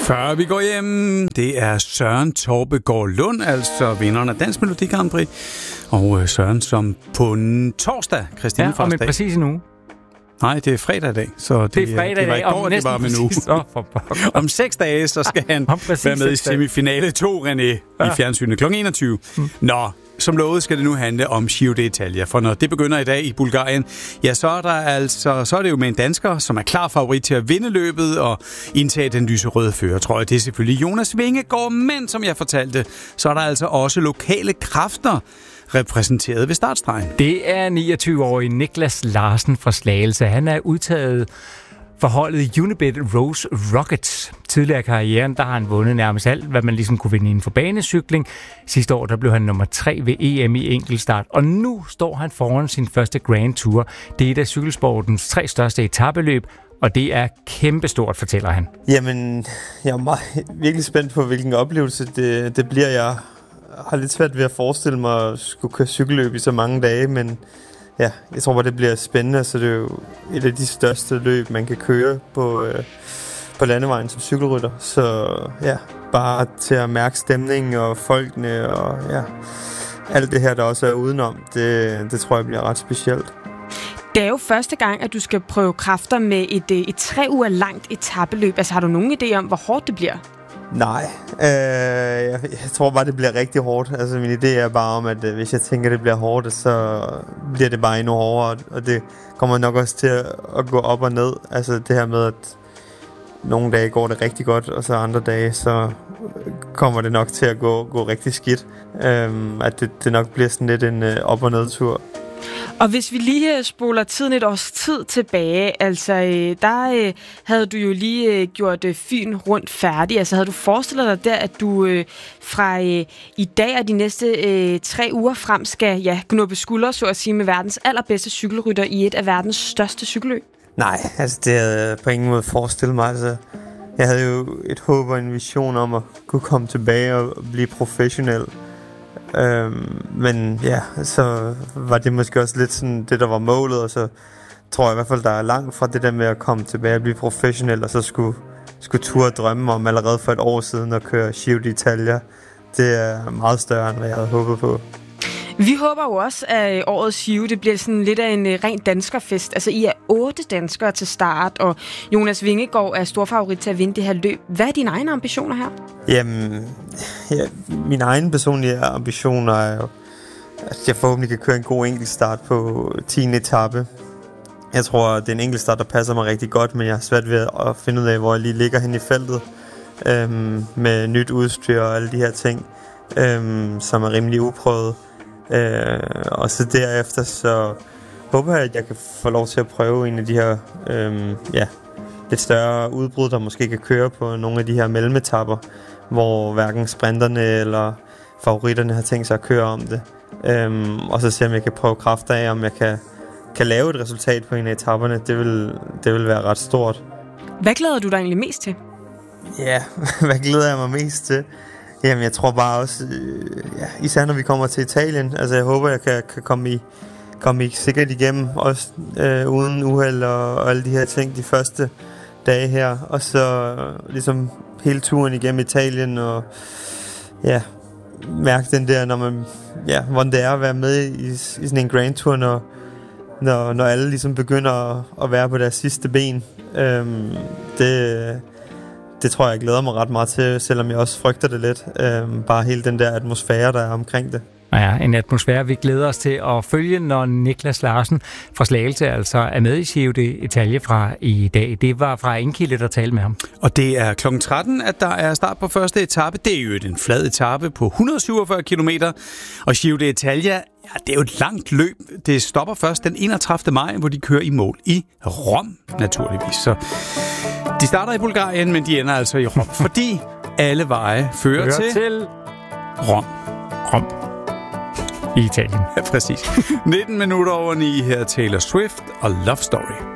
Før vi går hjem, det er Søren Torpegaard Lund, altså vinderen af Dansk Melodi Grand Prix. Og Søren, som på torsdag, Christine Fars dag. Ja, om præcis en uge. Nej, det er fredag i dag. Så det er fredag i dag. Det var i går, det var med nu. Om 6 dage, så skal han være med i semifinale 2, René, i fjernsynet kl. 21. Nå, som lovet skal det nu handle om Giro d'Italia, for når det begynder i dag i Bulgarien, ja, så er det jo med en dansker, som er klar favorit til at vinde løbet og indtage den lyserøde førertrøje. Det er selvfølgelig Jonas Vingegaard, men som jeg fortalte, så er der altså også lokale kræfter repræsenteret ved startstregen. Det er 29-årige Niklas Larsen fra Slagelse. Han er udtaget for holdet Unibet Rose Rockets. Tidligere i karrieren, der har han vundet nærmest alt, hvad man ligesom kunne vinde inden for banecykling. Sidste år, der blev han nummer 3 ved EM i enkeltstart, og nu står han foran sin første Grand Tour. Det er et af cykelsportens 3 største etapeløb, og det er kæmpestort, fortæller han. Jamen, jeg er virkelig spændt på, hvilken oplevelse det bliver. Jeg har lidt svært ved at forestille mig at skulle køre cykelløb i så mange dage, men ja, jeg tror bare, det bliver spændende. Så det er jo et af de største løb, man kan køre på landevejen som cykelrytter. Så ja, bare til at mærke stemningen og folkene og ja, alt det her, der også er udenom, det tror jeg bliver ret specielt. Det er jo første gang, at du skal prøve kræfter med et 3 uger langt etapeløb. Altså, har du nogen idé om, hvor hårdt det bliver? Nej, jeg tror bare, det bliver rigtig hårdt. Altså, min idé er bare om, at hvis jeg tænker, det bliver hårdt, så bliver det bare endnu hårdere. Og det kommer nok også til at gå op og ned. Altså det her med, at nogle dage går det rigtig godt, og så andre dage, så kommer det nok til at gå rigtig skidt. At det nok bliver sådan lidt en op- og nedtur. Og hvis vi lige spoler tiden et års tid tilbage, altså der havde du jo lige gjort Fyn rundt færdig. Altså havde du forestillet dig der, at du fra i dag og de næste 3 uger frem skal knuppe skuldre, så at sige, med verdens allerbedste cykelrytter i et af verdens største cykelløb? Nej, altså det havde jeg på ingen måde forestillet mig. Altså, jeg havde jo et håb og en vision om at kunne komme tilbage og blive professionel. Men ja, så var det måske også lidt sådan det, der var målet, og så tror jeg i hvert fald, der er langt fra det der med at komme tilbage og blive professionel, og så skulle turde drømme om allerede for et år siden at køre Giro d'Italia. Det er meget større, end hvad jeg havde håbet på. Vi håber jo også, at årets Giro, det bliver sådan lidt af en ren danskerfest. Altså, I er 8 danskere til start, og Jonas Vingegaard er stor favorit til at vinde det her løb. Hvad er dine egne ambitioner her? Jamen, mine egne personlige ambitioner er jo, at jeg forhåbentlig kan køre en god enkeltstart på 10. etape. Jeg tror, det er en enkeltstart, der passer mig rigtig godt, men jeg har svært ved at finde ud af, hvor jeg lige ligger hen i feltet med nyt udstyr og alle de her ting, som er rimelig uprøvet. Og så derefter så håber jeg, at jeg kan få lov til at prøve en af de her lidt større udbrud, der måske kan køre på nogle af de her mellemetapper, hvor hverken sprinterne eller favoritterne har tænkt sig at køre om det. Og så se om jeg kan prøve kræfter af, om jeg kan lave et resultat på en af etapperne. Det vil være ret stort. Hvad glæder du dig egentlig mest til? Ja, hvad glæder jeg mig mest til? Jamen, jeg tror bare også, især når vi kommer til Italien, altså jeg håber, jeg kan komme sikkert igennem, også uden uheld og alle de her ting de første dage her, og så ligesom hele turen igennem Italien, og ja, mærke den der, når man, hvordan det er at være med i sådan en Grand Tour, når alle ligesom begynder at være på deres sidste ben. Det tror jeg glæder mig ret meget til, selvom jeg også frygter det lidt. Bare hele den der atmosfære, der er omkring det. Ja, en atmosfære, vi glæder os til at følge, når Niklas Larsen fra Slagelse altså er med i Giro d'Italia fra i dag. Det var fra Enkilde, der talte med ham. Og det er kl. 13, at der er start på første etape. Det er jo en flad etape på 147 kilometer. Og Giro d'Italia, det er jo et langt løb. Det stopper først den 31. maj, hvor de kører i mål i Rom, naturligvis. Så de starter i Bulgarien, men de ender altså i Rom, fordi alle veje fører til Rom. I Italien. Ja, præcis. 19 minutter over 9 her Taylor Swift og Love Story.